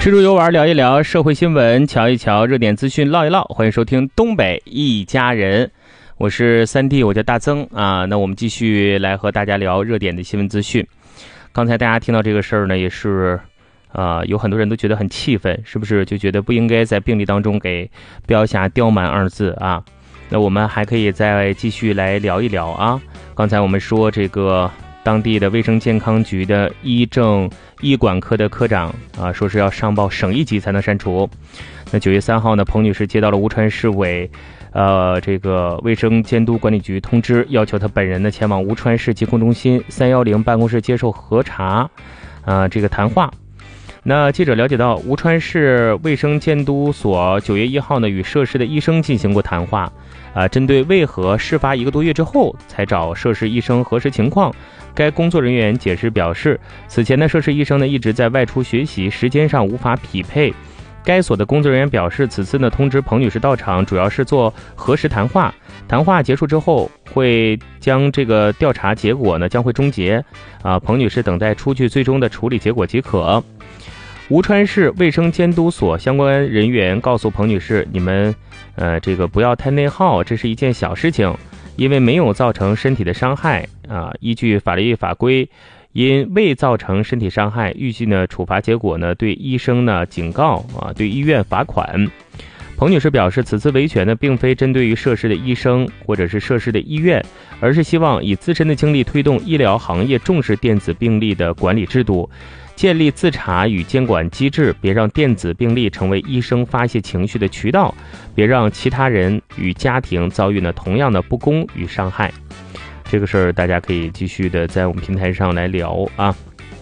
吃住游玩聊一聊社会新闻，瞧一瞧热点资讯，唠一唠。欢迎收听东北一家人，我是3D，我叫大曾啊。那我们继续来和大家聊热点的新闻资讯。刚才大家听到这个事儿呢，也是有很多人都觉得很气愤，是不是就觉得不应该在病历当中给标下刁蛮2字啊？那我们还可以再继续来聊一聊啊。刚才我们说这个当地的卫生健康局的医政医管科的科长啊，说是要上报省一级才能删除。那9月3号呢，彭女士接到了吴川市委这个卫生监督管理局通知，要求她本人呢前往吴川市疾控中心310办公室接受核查这个谈话。那记者了解到，吴川市卫生监督所9月1号呢与涉事的医生进行过谈话，针对为何事发1个多月之后才找涉事医生核实情况，该工作人员解释表示，此前的涉事医生呢一直在外出学习，时间上无法匹配。该所的工作人员表示，此次呢通知彭女士到场，主要是做核实谈话。谈话结束之后，会将这个调查结果呢将会终结。彭女士等待出具最终的处理结果即可。吴川市卫生监督所相关人员告诉彭女士，你们这个不要太内耗，这是一件小事情，因为没有造成身体的伤害依据法律法规，因未造成身体伤害，预计呢处罚结果呢对医生呢警告对医院罚款。彭女士表示，此次维权呢并非针对于涉事的医生或者是涉事的医院，而是希望以自身的经历推动医疗行业重视电子病历的管理制度，建立自查与监管机制，别让电子病历成为医生发泄情绪的渠道，别让其他人与家庭遭遇呢同样的不公与伤害。这个事儿大家可以继续的在我们平台上来聊啊。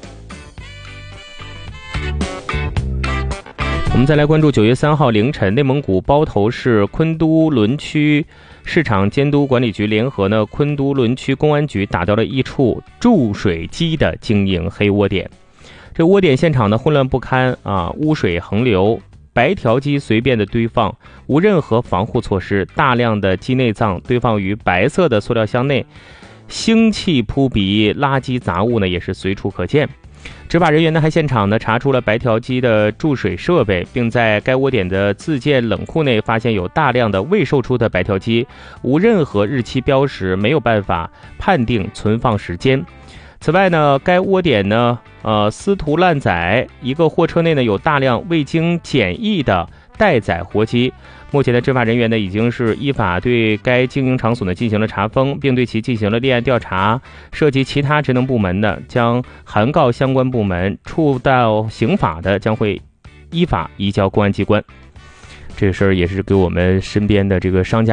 我们再来关注9月3号凌晨，内蒙古包头市昆都仑区市场监督管理局联合呢昆都仑区公安局打掉了一处注水机的经营黑窝点。这窝点现场呢混乱不堪污水横流，白条机随便的堆放，无任何防护措施，大量的鸡内脏堆放于白色的塑料箱内，腥气扑鼻，垃圾杂物呢也是随处可见。执法人员呢还现场呢查出了白条机的注水设备，并在该窝点的自建冷库内发现有大量的未售出的白条机，无任何日期标识，没有办法判定存放时间。此外呢，该窝点呢私屠滥载，一个货车内呢有大量未经检疫的待宰活鸡。目前的执法人员呢已经是依法对该经营场所呢进行了查封，并对其进行了立案调查，涉及其他职能部门的将函告相关部门，触到刑法的将会依法移交公安机关。这个事儿也是给我们身边的这个商家